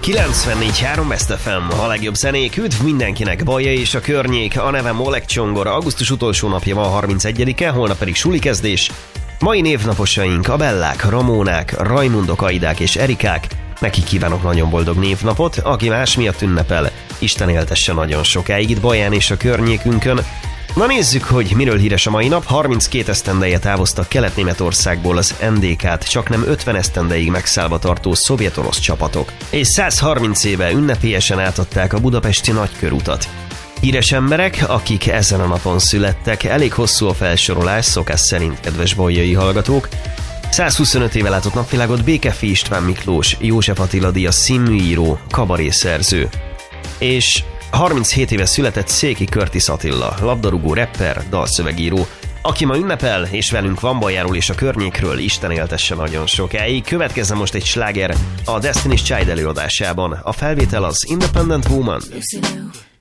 94.3 Best FM, a legjobb zenék, üdv mindenkinek, Baja és a környék, a nevem Oleg Csongor, augusztus utolsó napja van 31-e, holnap pedig sulikezdés. Mai névnaposaink a Bellák, Ramónák, Rajmundok, Aidák és Erikák, nekik kívánok nagyon boldog névnapot, aki más miatt ünnepel, Isten éltesse nagyon sokáig itt Baján és a környékünkön. Na nézzük, hogy miről híres a mai nap. 32 esztendeje távoztak Kelet-Németországból az NDK-t, csaknem 50 esztendeig megszállva tartó szovjet-orosz csapatok, és 130 éve ünnepélyesen átadták a budapesti nagykörutat. Híres emberek, akik ezen a napon születtek, elég hosszú a felsorolás, szokás szerint, kedves bolyai hallgatók. 125 éve látott napvilágot Békefi István Miklós, József Attila díjas színműíró, kabarészerző. És 37 éve született Széki Curtis Attila, labdarúgó, rapper, dalszövegíró, aki ma ünnepel, és velünk van Bajáról és a környékről, Isten éltesse nagyon sokáig. Következzen most egy sláger a Destiny's Child előadásában. A felvétel az Independent Woman.